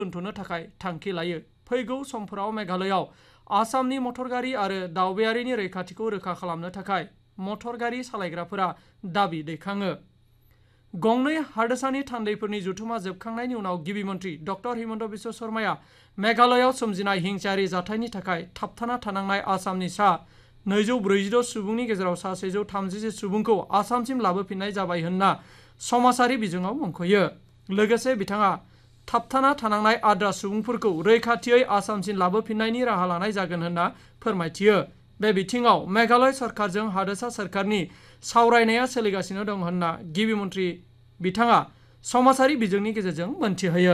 दोनथ'नो थाखाय थांखि लायो। फैगौ समफोराव मेघालयआव आसामनि मटर गारि आरो दावबायारिनि रैखाथिखौ रोखा खालामनो थाखाय मटर गारि सालायग्राफोरा दाबि दैखाङो। गंनै हादोरसानि थान्दैफोरनि जथुमा जोबखांनायनि उनाव गिबि मन्थ्रि डक्टर हिमन्त बिश्व शर्माया मेघालयआव सोमजिनाय हिंसायारि जाथायनि थाखाय थाबथाना थानांनाय आसामनि सा 246 सुबुंनि गेजेराव सा 137 सुबुंखौ आसामसिम लाबोफिननाय जाबाय होनना समाजारि बिजोङाव मुंख'यो। लोगोसे बिथाङा थाबथाना थानांनाय आद्रा सुबुंफोरखौ रैखाथियै आसामसिम लाबोफिननायनि राहा लानाय जागोन होनना फोरमायथियो। बे बिथिङाव मेघालय सरकारजों हादोरसा सरकारनि सावरायनाया सोलिगासिनो दं होनना गिबि मन्थ्रि बिथाङा समाजारि बिजोंनि गेजेरजों मोनथिहोयो।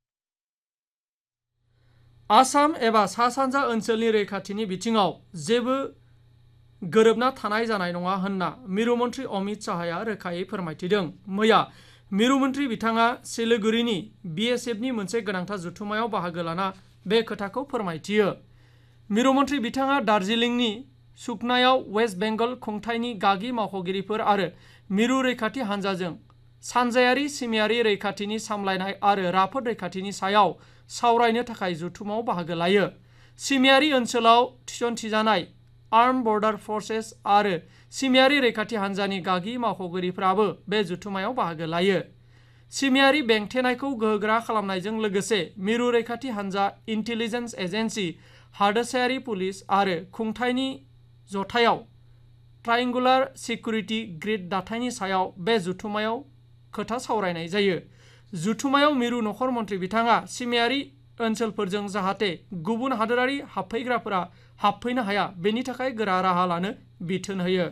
आसाम एबा सा सानजा ओनसोलनि रैखाथिनि बिथिङाव जेबो गोरोबना थानाय जानाय नङा होनना मिरु मन्थ्रि अमित शाहया रोखायै फोरमायथिदों। मैया मिरु मन्थ्रि बिथाङा सिलिगुरिनि BSFनि मोनसे गोनांथार जथुमायाव बाहागो लाना बे खोथाखौ फोरमायथियो। मिरु मन्थ्रि बिथाङा दार्जिलिंनि सुकनायाव वेस्ट बेंगल खुंथायनि गागि मावख'गिरिफोर आरो मिरु रैखाथि हानजाजों सानजायारि सिमायारि रैखाथिनि सामलायनाय आरो राफोद रैखाथिनि सायाव सावरायनो थाखाय जथुमाव बाहागो लायो। सिमायारि ओनसोलाव थिसनथिजानाय आर्म बर्डार फर्सेस आरो सिमायारि रैखाथि हानजानि गागि मावख'गिरिफोराबो बे जथुमायाव बाहागो लायो। सिमायारि बेंथेनायखौ गोहोगोरा खालामनायजों लोगोसे मिरु रैखाथि हानजा, इन्टेलिजेन्स एजेन्सि, हादोरसायारि पुलिस आरो खुंथायनि जथायाव ट्रायंगुलार सिकिउरिटि ग्रिड दाथायनि सायाव बे जथुमायाव खोथा सावरायनाय जायो। जथुमायाव मिरु नखर मन्थ्रि बिथाङा सिमायारि ओनसोलफोरजों जाहाथे गुबुन हादोरारि हाबफैग्राफोरा हाबफैनो हाया बेनि थाखाय गोरा राहा लानो बिथोन होयो।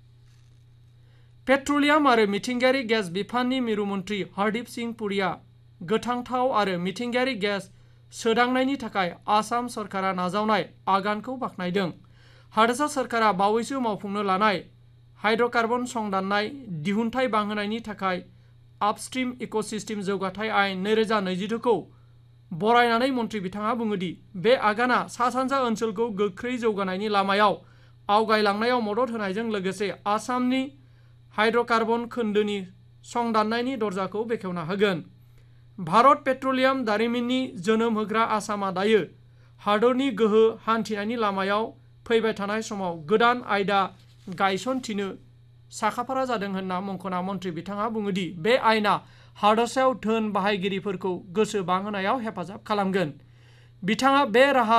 पेट्रलियाम आरो मिथिंगायारि गेस बिफाननि मिरु मन्थ्रि हरदीप सिंह पुरीआ गोथां थाव आरो मिथिंगायारि गेस सोदांनायनि थाखाय आसाम सरकारा नाजावनाय आगानखौ बाख्नायदों। हादोरसा सरकारा बावैसो मावफुंनो लानाय हाइड्र'कार्बन संदाननाय दिहुनथाइ बांहोनायनि थाखाय आपस्ट्रीम इकोसिस्टेम जौगाथाय आयेन 2022 खौ बरायनानै मन्थ्रि बिथाङा बुङोदि बे आगाना सा सानजा ओनसोलखौ गोख्रै जौगानायनि लामायाव आवगायलांनायाव मदद होनायजों लोगोसे आसामनि हाइड्र'कार्बन खोन्दोनि संदाननायनि दरजाखौ बेखेवना होगोन। भारत पेट्रलियाम दारिमिननि जोनोम होग्रा आसामा दायो हादरनि गोहो हान्थिनायनि लामायाव फैबाय थानाय समाव गोदान आयदा गायसनथिनो साखाफारा जादों होनना मुंख'ना मन्थ्रि बिथाङा बुङोदि बे आयेना हादरसायाव धोन बाहायगिरिफोरखौ गोसो बांहोनायाव हेफाजाब खालामगोन। बिथाङा बे राहा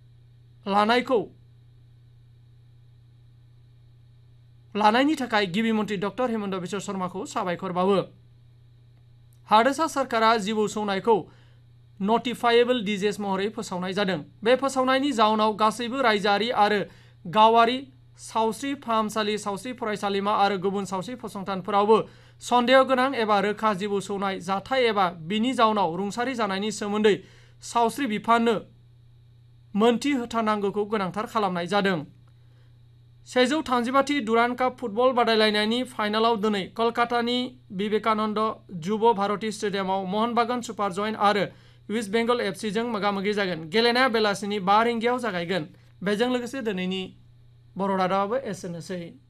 लानायनि थाखाय गिबि मन्थ्रि डक्टर हिमन्त बिश्व शर्माखौ साबायखर बावो। हादोरसा सरकारा जिबौ सौनायखौ नटिफाइएबल डिजीज महरै फोसावनाय जादों। बे फोसावनायनि जाउनाव गासैबो रायजोआरि आरो गावारि सावस्रि फाहामसालि, सावस्रि फरायसालिमा आरो गुबुन सावस्रि फसंथानफोरावबो सन्देह गोनां एबा रोखा जिबौ सौनाय जाथाय एबा बिनि जाउनाव रुंसारि जानायनि सोमोन्दै सावस्रि बिफाननो मोनथि होथारनांगौखौ गोनांथार खालामनाय जादों। 135थि दुरान्ड काप फुटबल बादायलायनायनि फाइनालाव दिनै कलकातानि विवेकानन्द जुब भारती स्टेडियामाव मोहन बागान सुपार जयेन्ट आरो इस्ट बेंगल FC जों मोगा-मोगि जागोन। गेलेनाया बेलासिनि 5 रिंगायाव जागायगोन। बेजों लोगोसे दिनैनि बर' रादाबाबो एसेनोसै।